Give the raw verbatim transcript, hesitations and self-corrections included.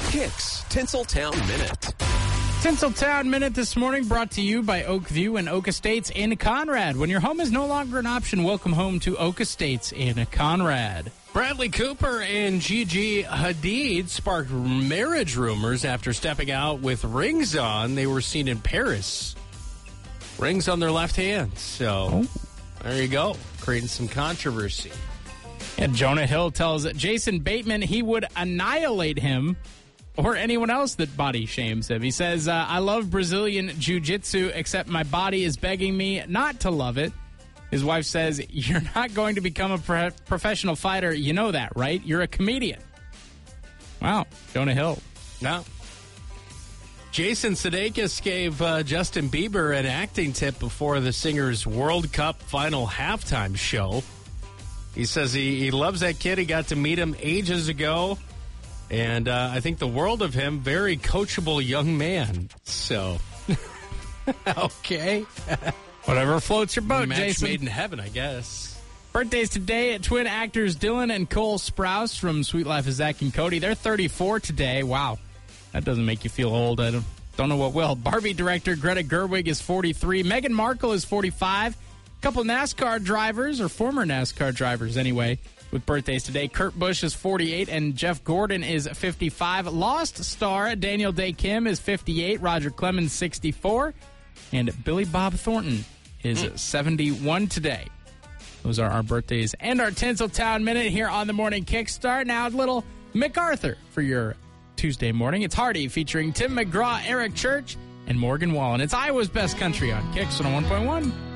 Kicks Tinseltown Minute. Tinseltown Minute this morning brought to you by Oakview and Oak Estates in Conrad. When your home is no longer an option, welcome home to Oak Estates in Conrad. Bradley Cooper and Gigi Hadid sparked marriage rumors after stepping out with rings on. They were seen in Paris. Rings on their left hand. So Oh. there you go. Creating some controversy. And Jonah Hill tells Jason Bateman he would annihilate him or anyone else that body shames him. He says, uh, I love Brazilian jiu-jitsu, except my body is begging me not to love it. His wife says, you're not going to become a pro- professional fighter. You know that, right? You're a comedian. Wow, Jonah Hill. No. Jason Sudeikis gave uh, Justin Bieber an acting tip before the singer's World Cup final halftime show. He says he, he loves that kid. He got to meet him ages ago. And uh, I think the world of him, very coachable young man. So, okay. Whatever floats your boat, Match Jason. made in heaven, I guess. Birthdays today at twin actors Dylan and Cole Sprouse from Sweet Life of Zach and Cody. They're thirty-four today. Wow. That doesn't make you feel old. I don't, don't know what will. Barbie director Greta Gerwig is forty-three. Meghan Markle is forty-five. A couple NASCAR drivers, or former NASCAR drivers anyway, with birthdays today. Kurt Busch is forty-eight, and Jeff Gordon is fifty-five. Lost star Daniel Day Kim is fifty-eight. Roger Clemens, sixty-four. And Billy Bob Thornton is mm. seventy-one today. Those are our birthdays and our Tinseltown Minute here on the Morning Kickstart. Now, a little MacArthur for your Tuesday morning. It's Hardy featuring Tim McGraw, Eric Church, and Morgan Wallen. It's Iowa's Best Country on Kicks one oh one point one.